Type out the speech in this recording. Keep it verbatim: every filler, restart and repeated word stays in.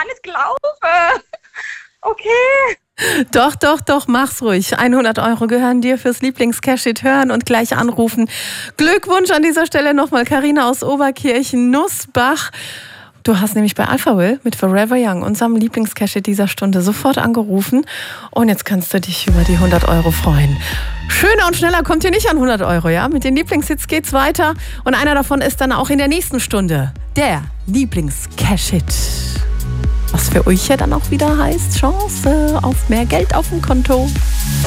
nicht glauben. Okay. Doch, doch, doch, mach's ruhig. hundert Euro gehören dir fürs Lieblings-Cash-It hören und gleich anrufen. Glückwunsch an dieser Stelle nochmal, Carina aus Oberkirchen-Nussbach. Du hast nämlich bei Alpha Will mit Forever Young, unserem Lieblings-Cash-It dieser Stunde, sofort angerufen. Und jetzt kannst du dich über die hundert Euro freuen. Schöner und schneller kommt ihr nicht an hundert Euro, ja? Mit den Lieblingshits geht's weiter. Und einer davon ist dann auch in der nächsten Stunde der Lieblings-Cash-It. Was für euch ja dann auch wieder heißt, Chance auf mehr Geld auf dem Konto.